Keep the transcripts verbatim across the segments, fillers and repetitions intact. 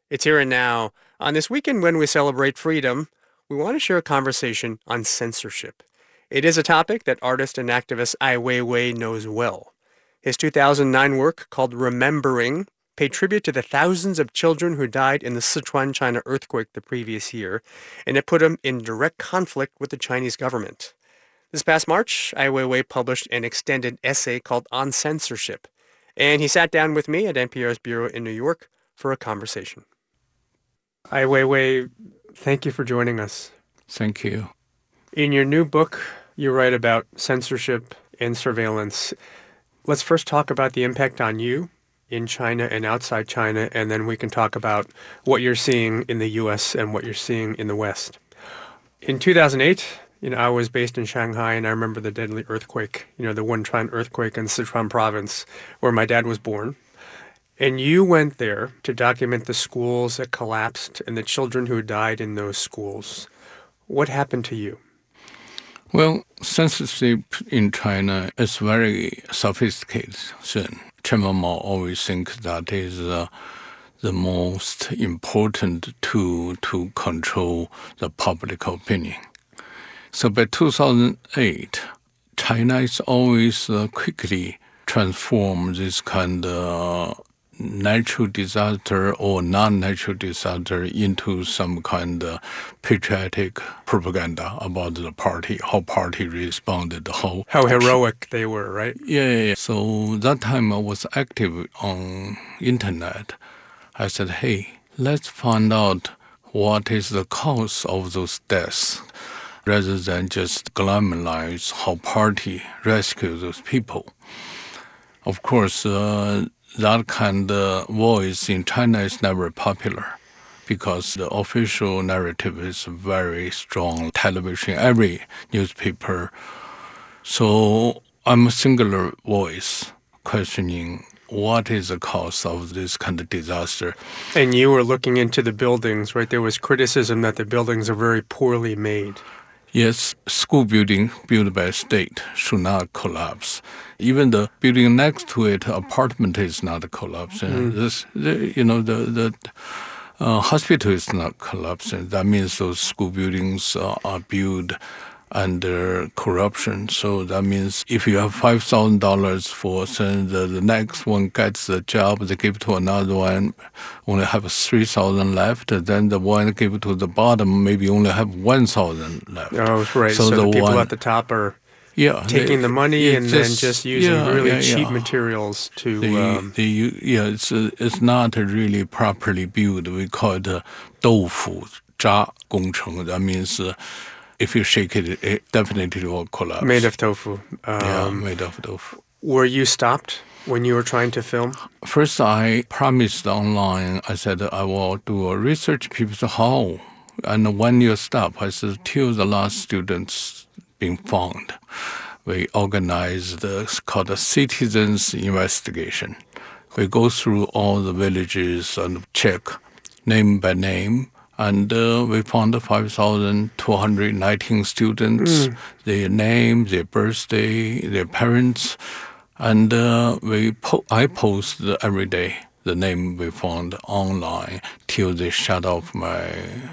It's here and now. On this weekend when we celebrate freedom, we want to share a conversation on censorship. It is a topic that artist and activist Ai Weiwei knows well. His two thousand nine work called Remembering paid tribute to the thousands of children who died in the Sichuan, China earthquake the previous year, and it put him in direct conflict with the Chinese government. This past March, Ai Weiwei published an extended essay called On Censorship, and he sat down with me at N P R's bureau in New York for a conversation. Ai Weiwei, thank you for joining us. Thank you. In your new book, you write about censorship and surveillance. Let's first talk about the impact on you in China and outside China, and then we can talk about what you're seeing in the U S and what you're seeing in the West. In two thousand eight, you know, I was based in Shanghai, and I remember the deadly earthquake, you know, the Wenchuan earthquake in Sichuan province, where my dad was born. And you went there to document the schools that collapsed and the children who died in those schools. What happened to you? Well, censorship in China is very sophisticated thing. Chairman Mao always thinks that is uh, the most important tool to control the public opinion. So by two thousand eight, China is always uh, quickly transform this kind of natural disaster or non-natural disaster into some kind of patriotic propaganda about the party, how party responded, how How heroic they were, right? yeah, yeah, yeah. So that time I was active on internet. I said, hey, let's find out what is the cause of those deaths, rather than just glamorize how party rescue those people. Of course, uh, that kind of voice in China is never popular because the official narrative is very strong. Television, every newspaper. So I'm a singular voice questioning what is the cause of this kind of disaster. And you were looking into the buildings, right? There was criticism that the buildings are very poorly made. Yes, school building built by state should not collapse. Even the building next to it, apartment is not collapsing. Mm. This, the, you know, the the uh, hospital is not collapsing. That means those school buildings uh, are built under corruption. So that means if you have five thousand dollars for, then the, the next one gets the job, they give to another one, only have three thousand left. Then the one give to the bottom, maybe only have one thousand left. Oh, right. So So, the the people one- at the top are Yeah, taking they- the money yeah, and then just using yeah, really yeah, cheap yeah. materials to. They, Um, they, u- yeah, it's uh, it's not really properly built. We call it uh, 豆腐渣工程. That means uh, if you shake it, it definitely will collapse. made of tofu. Um, yeah, made of tofu. Were you stopped when you were trying to film? First, I promised online. I said I will do a research. People said how, and when you stop, I said till the last students being found. We organized the called a citizens investigation. We go through all the villages and check name by name, and uh, we found five thousand two hundred nineteen students, their name, their birthday, their parents, and uh, we po- I post every day the name we found online till they shut off my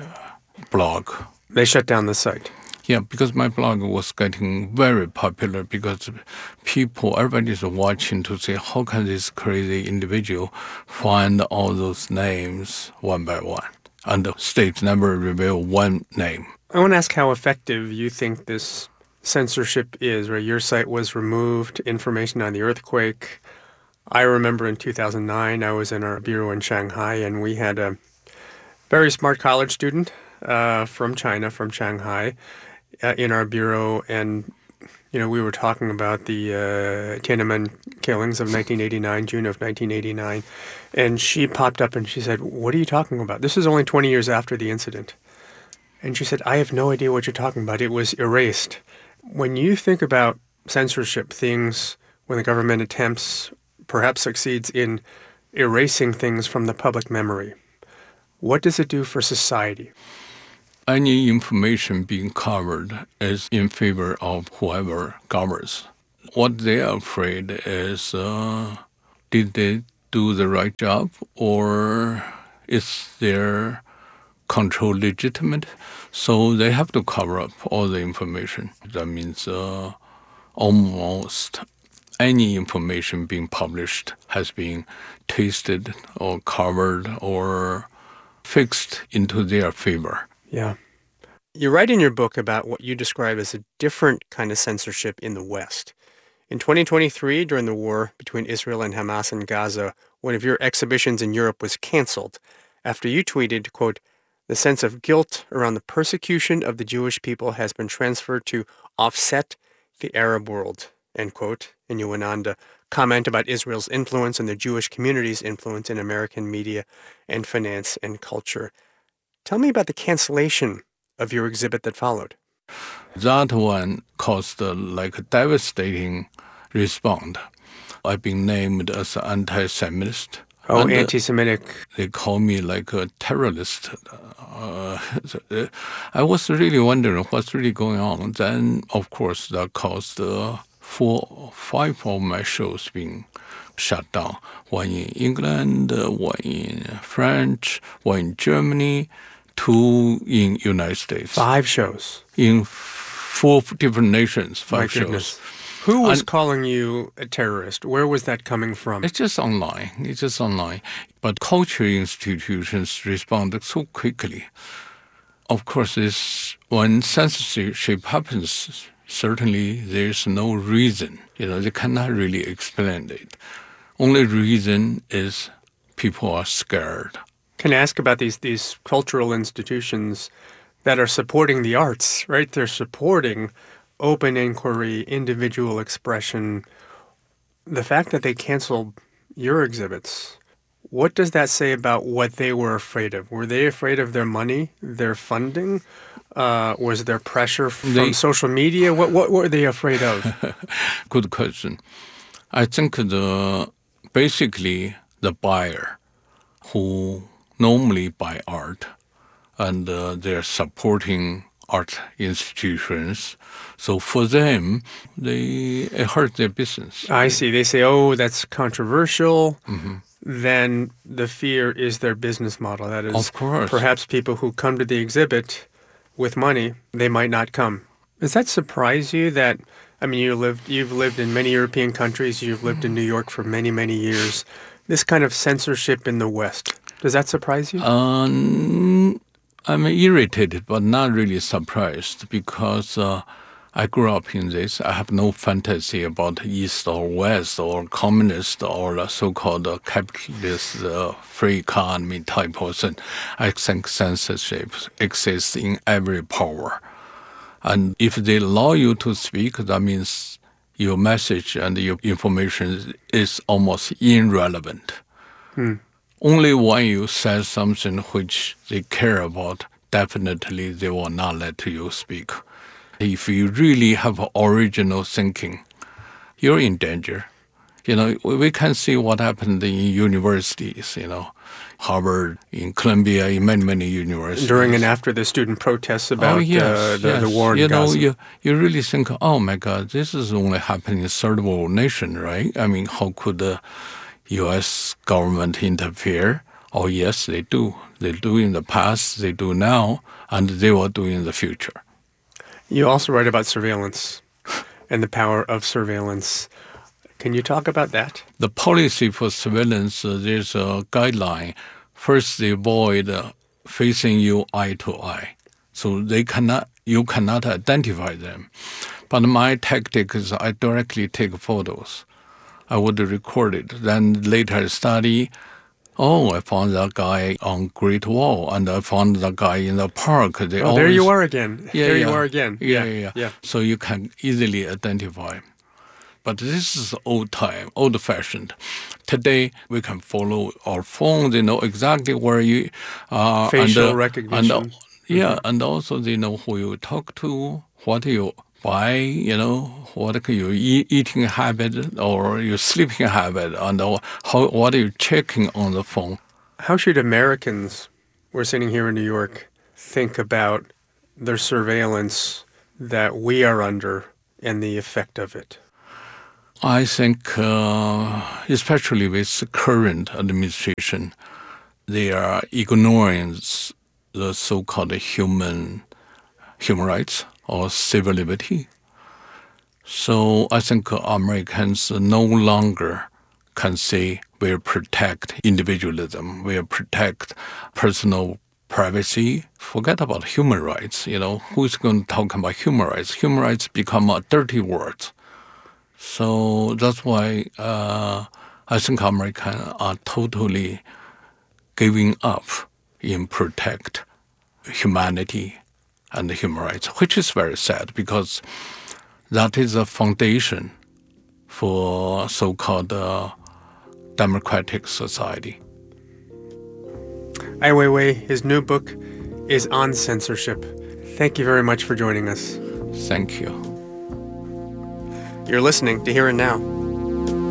blog. They shut down the site. Yeah, because my blog was getting very popular because people, everybody's watching to see how can this crazy individual find all those names one by one. And the state never reveal one name. I want to ask how effective you think this censorship is, right? Your site was removed, information on the earthquake. I remember in two thousand nine, I was in our bureau in Shanghai, and we had a very smart college student uh, from China, from Shanghai, uh, in our bureau. And, you know, we were talking about the uh, Tiananmen killings of nineteen eighty-nine, June of nineteen eighty-nine. And she popped up and she said, "What are you talking about? This is only twenty years after the incident." And she said, "I have no idea what you're talking about. It was erased." When you think about censorship, things when the government attempts, perhaps succeeds in erasing things from the public memory, what does it do for society? Any information being covered is in favor of whoever governs. What they are afraid is, uh, did they do the right job, or Is their control legitimate? So they have to cover up all the information. That means uh, almost any information being published has been tasted or covered or fixed into their favor. Yeah. You write in your book about what you describe as a different kind of censorship in the West. In twenty twenty-three, during the war between Israel and Hamas in Gaza, one of your exhibitions in Europe was canceled after you tweeted, quote, "The sense of guilt around the persecution of the Jewish people has been transferred to offset the Arab world," end quote. And you went on to comment about Israel's influence and the Jewish community's influence in American media and finance and culture. Tell me about the cancellation of your exhibit that followed. That one caused uh, like a devastating response. I've been named as an anti-Semite. Oh, and, uh, anti-Semitic. They call me like a terrorist. Uh, I was really wondering what's really going on. Then, of course, that caused uh, four, five of my shows being shut down. One in England, uh, one in French, one in Germany, two in United States. Five shows. In four different nations, five My shows. goodness. Who was And- calling you a terrorist? Where was that coming from? It's just online. It's just online. But culture institutions respond so quickly. Of course, this, when censorship happens, certainly there's no reason. You know, they cannot really explain it. Only reason is people are scared. Can I ask about these these cultural institutions that are supporting the arts, right? They're supporting open inquiry, individual expression. The fact that they canceled your exhibits, what does that say about what they were afraid of? Were they afraid of their money, their funding? Uh, was there pressure from They- social media? What what were they afraid of? Good question. I think the basically the buyer who normally buy art and uh, they're supporting art institutions. So for them, they it hurt their business. I see. They say, oh, that's controversial. Then the fear is their business model. That is, Of course. perhaps people who come to the exhibit with money, they might not come. Does that surprise you that, I mean, you lived, you've lived in many European countries, you've lived in New York for many, many years. This kind of censorship in the West, does that surprise you? Um, I'm irritated, but not really surprised because uh, I grew up in this. I have no fantasy about East or West or communist or uh, so-called uh, capitalist uh, free economy type person. I think censorship exists in every power. And if they allow you to speak, that means your message and your information is almost irrelevant. Only when you say something which they care about, definitely they will not let you speak. If you really have original thinking, you're in danger. You know, we can see what happened in universities, you know, Harvard, in Columbia, in many, many universities. During and after the student protests about oh, yes, uh, the, yes. the war in you know, Gaza. You, you really think, oh my God, this is only happening in third world nation, right? I mean, how could the U S government interfere? Oh, yes, they do. They do in the past, they do now, and they will do in the future. You also write about surveillance and the power of surveillance. Can you talk about that? The policy for surveillance, uh, there's a guideline. First, they avoid uh, facing you eye to eye. So they cannot, you cannot identify them. But my tactic is I directly take photos. I would record it. Then later study, oh, I found that guy on Great Wall, and I found that guy in the park. They Oh, there always, you are again. Yeah, there yeah. you are again. Yeah, yeah, yeah, yeah. So you can easily identify. But this is old time, old fashioned. Today we can follow our phone. They know exactly where you are. Facial and, uh, recognition. And, uh, yeah, and also they know who you talk to, what you buy, you know, what your e- eating habit or your sleeping habit, and uh, how what are you checking on the phone. How should Americans, we're sitting here in New York, think about the surveillance that we are under and the effect of it? I think, uh, especially with the current administration, they are ignoring the so-called human human rights or civil liberty. So I think Americans no longer can say we'll protect individualism, we'll protect personal privacy. Forget about human rights. You know, who's going to talk about human rights? Human rights become a dirty word. So that's why uh, I think Americans are totally giving up in protect humanity and human rights, which is very sad because that is a foundation for so-called uh, democratic society. Ai Weiwei, his new book is on censorship. Thank you very much for joining us. Thank you. You're listening to Here and Now.